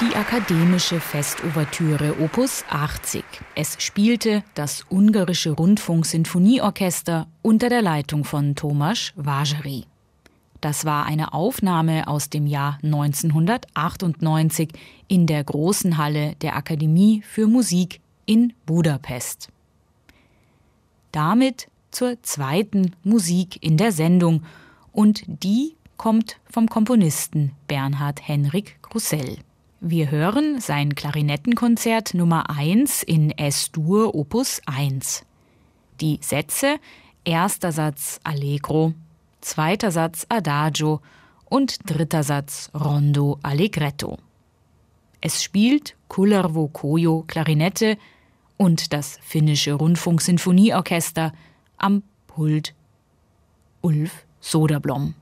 die akademische Festouvertüre Opus 80. Es spielte das ungarische Rundfunksinfonieorchester unter der Leitung von Tomáš Vážary. Das war eine Aufnahme aus dem Jahr 1998 in der Großen Halle der Akademie für Musik in Budapest. Damit zur zweiten Musik in der Sendung, und die kommt vom Komponisten Bernhard Henrik Krusell. Wir hören sein Klarinettenkonzert Nummer 1 in S-Dur Opus 1. Die Sätze: erster Satz Allegro, zweiter Satz Adagio und dritter Satz Rondo Allegretto. Es spielt Kullervo Kojo Klarinette und das finnische Rundfunksinfonieorchester, am Pult Ulf Soderblom.